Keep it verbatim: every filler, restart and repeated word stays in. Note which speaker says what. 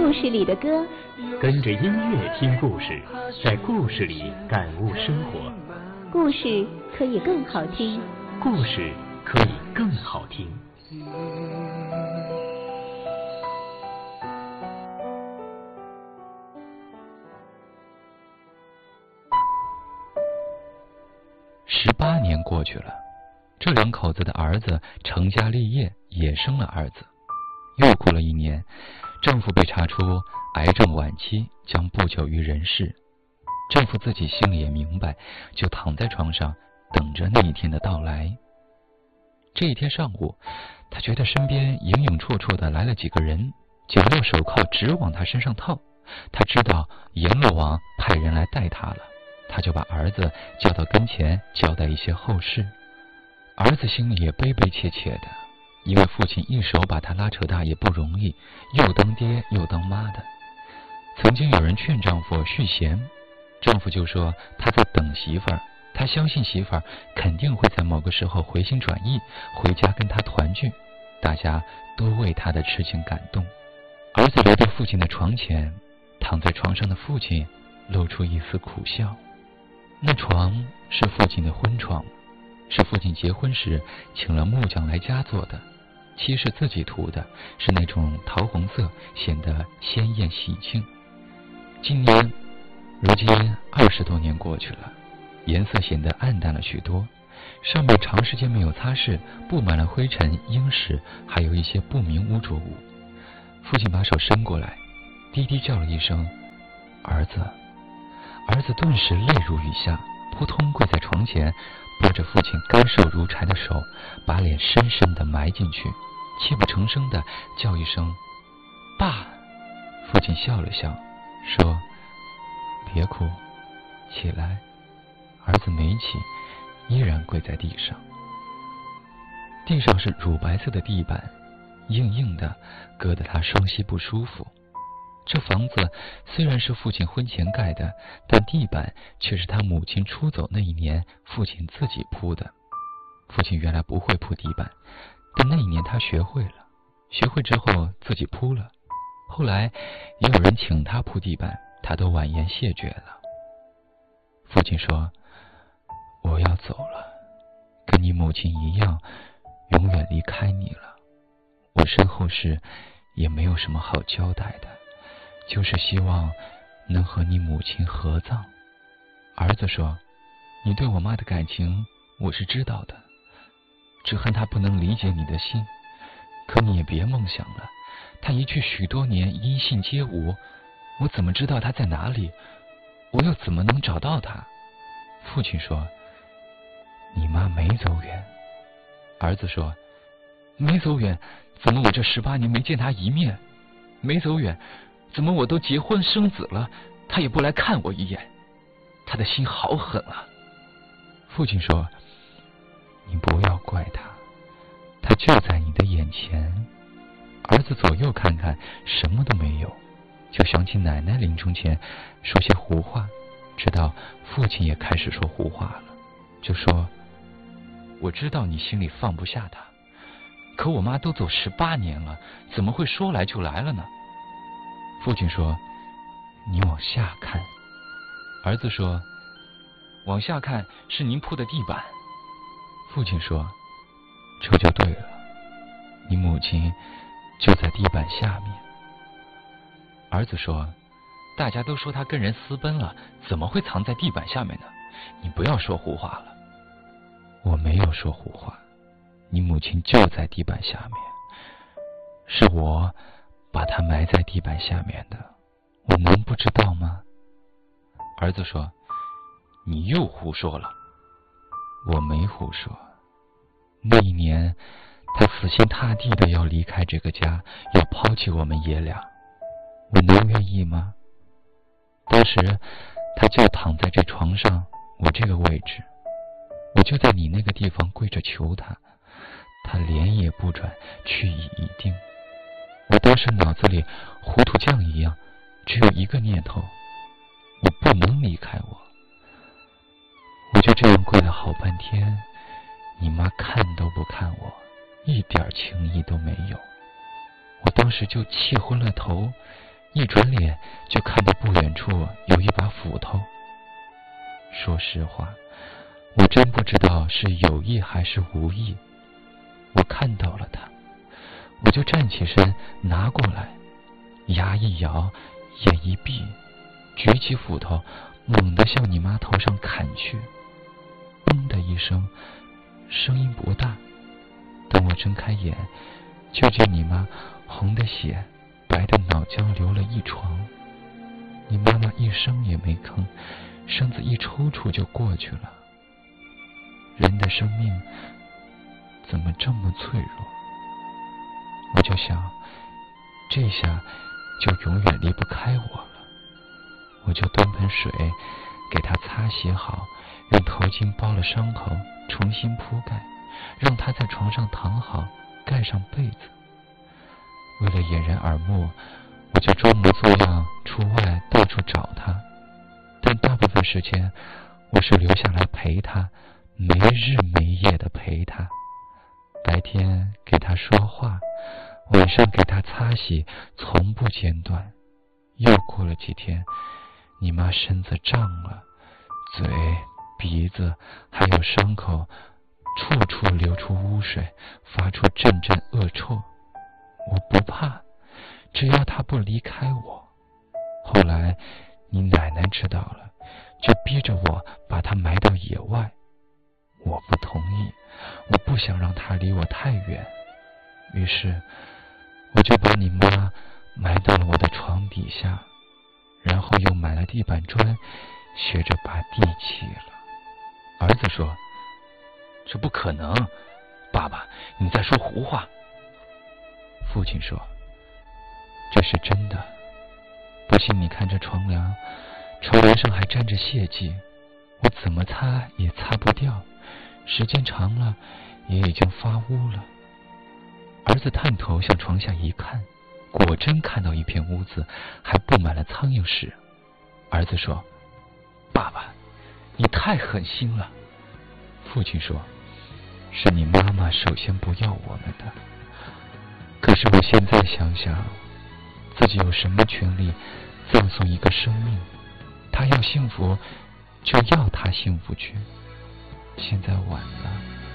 Speaker 1: 故事里的歌，
Speaker 2: 跟着音乐听故事，在故事里感悟生活。
Speaker 1: 故事可以更好听，
Speaker 2: 故事可以更好听。
Speaker 3: 十八年过去了，这两口子的儿子成家立业，也生了儿子。又过了一年，丈夫被查出癌症晚期，将不久于人世。丈夫自己心里也明白，就躺在床上等着那一天的到来。这一天上午，他觉得身边影影绰绰的来了几个人，九六手铐直往他身上套。他知道阎罗王派人来带他了，他就把儿子叫到跟前，交代一些后事。儿子心里也悲悲切切的，因为父亲一手把他拉扯大也不容易，又当爹又当妈的。曾经有人劝丈夫续弦，丈夫就说他在等媳妇儿，他相信媳妇儿肯定会在某个时候回心转意，回家跟他团聚。大家都为他的痴情感动。儿子来到父亲的床前，躺在床上的父亲露出一丝苦笑。那床是父亲的婚床，是父亲结婚时请了木匠来家做的，漆是自己涂的，是那种桃红色，显得鲜艳喜庆。今年如今二十多年过去了，颜色显得暗淡了许多，上面长时间没有擦拭，布满了灰尘、鹰屎，还有一些不明污浊物。父亲把手伸过来，低低叫了一声儿子。儿子顿时泪如雨下，扑通跪在床前，拨着父亲干瘦如柴的手，把脸深深地埋进去，泣不成声地叫一声爸。父亲笑了笑说，别哭，起来。儿子没起，依然跪在地上。地上是乳白色的地板，硬硬的，硌得他双膝不舒服。这房子虽然是父亲婚前盖的，但地板却是他母亲出走那一年父亲自己铺的。父亲原来不会铺地板，但那一年他学会了，学会之后自己铺了。后来也有人请他铺地板，他都婉言谢绝了。父亲说，我要走了，跟你母亲一样，永远离开你了。我身后事也没有什么好交代的，就是希望能和你母亲合葬。儿子说，你对我妈的感情我是知道的，只恨她不能理解你的心。可你也别梦想了，她一去许多年，音信皆无，我怎么知道她在哪里？我又怎么能找到她？父亲说，你妈没走远。儿子说，没走远，怎么我这十八年没见她一面？没走远，怎么我都结婚生子了，她也不来看我一眼？她的心好狠啊！父亲说，你不要怪她，她就在你的眼前。儿子左右看看，什么都没有，就想起奶奶临终前说些胡话，直到父亲也开始说胡话了，就说，我知道你心里放不下她，可我妈都走十八年了，怎么会说来就来了呢？父亲说，你往下看。儿子说，往下看是您铺的地板。父亲说，这就对了，你母亲就在地板下面。儿子说，大家都说她跟人私奔了，怎么会藏在地板下面呢？你不要说胡话了。我没有说胡话，你母亲就在地板下面，是我把她埋在地板下面的，我能不知道吗？儿子说，你又胡说了。我没胡说，那一年她死心塌地的要离开这个家，要抛弃我们爷俩，我能愿意吗？当时她就躺在这床上，我这个位置，我就在你那个地方跪着求她，她脸也不转，去意已定。我当时脑子里糊涂酱一样，只有一个念头，你不能离开我。我就这样跪了好半天，你妈看都不看我，一点情意都没有。我当时就气昏了头， 一转脸就看到不远处有一把斧头。说实话，我真不知道是有意还是无意。我看到了他，我就站起身拿过来，牙一咬，眼一闭，举起斧头猛地向你妈头上砍去。嘣的一声，声音不大。等我睁开眼，就见你妈红的血白的脑浆流了一床。你妈妈一声也没吭，身子一抽搐就过去了。人的生命怎么这么脆弱？我就想，这下就永远离不开我了。我就端盆水给他擦洗好，用头巾包了伤口，重新铺盖，让他在床上躺好，盖上被子。为了掩人耳目，我就装模作样出外到处找他，但大部分时间我是留下来陪他，没日没夜的陪他。白天给他说话，晚上给他擦洗，从不间断。又过了几天，你妈身子胀了，嘴、鼻子还有伤口处处流出污水，发出阵阵恶臭。我不怕，只要她不离开我。后来你奶奶知道了，就逼着我把她埋到野外。我不同意，我不想让她离我太远。于是我就把你妈埋到了我的床底下，然后又买了地板砖，学着把地砌了。儿子说：“这不可能，爸爸，你在说胡话。”父亲说：“这是真的。不信你看这床梁，床梁上还沾着血迹，我怎么擦也擦不掉，时间长了也已经发污了。”儿子探头向床下一看，果真看到一片污渍，还布满了苍蝇屎。儿子说：“爸爸，你太狠心了。”父亲说：“是你妈妈首先不要我们的。可是我现在想想，自己有什么权利葬送一个生命？他要幸福，就要他幸福去。现在晚了。”